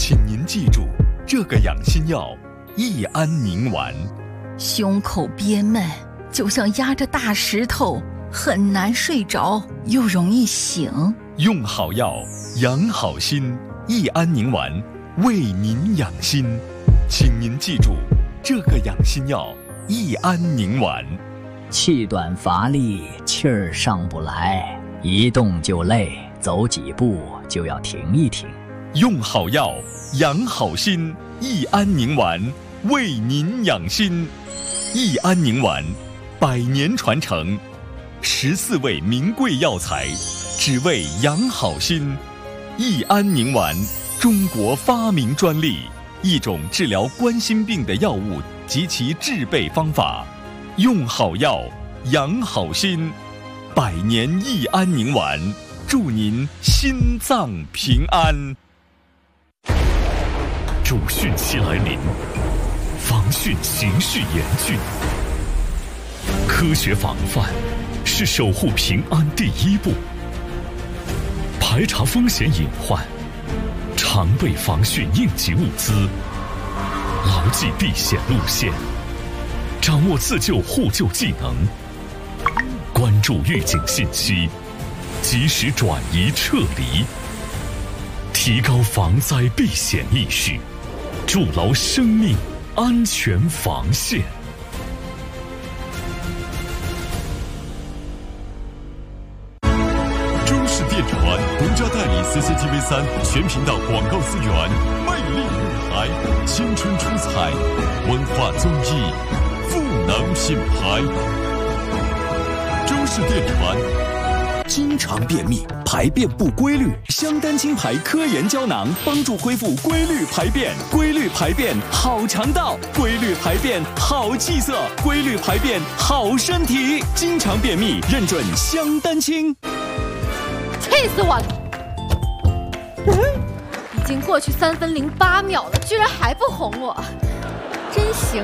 请您记住这个养心药益安宁丸。 胸口憋闷，就像压着大石头，很难睡着，又容易醒。 用好药，养好心，益安宁丸为您养心。请您记住这个养心药益安宁丸。 气短乏力，气儿上不来，一动就累，走几步就要停一停。 用好药，养好心，益安宁丸为您养心。益安宁丸100年传承，14味名贵药材，只为养好心。益安宁丸，中国发明专利，一种治疗冠心病的药物及其制备方法。用好药，养好心，100年益安宁丸，祝您心脏平安。 主汛期来临，防汛形势严峻，科学防范是守护平安第一步。排查风险隐患，常备防汛应急物资，牢记避险路线，掌握自救互救技能，关注预警信息，及时转移撤离，提高防灾避险意识，筑牢生命安全防线。 中视电传独家代理 CCTV3 全频道广告资源，魅力舞台，青春出彩，文化综艺，赋能品牌。中视电传。 经常便秘，排便不规律，香丹清排科研胶囊帮助恢复规律排便。规律排便好肠道，规律排便好气色，规律排便好身体。经常便秘认准香丹清。 气死我了！已经过去3分08秒了，居然还不哄我，真行。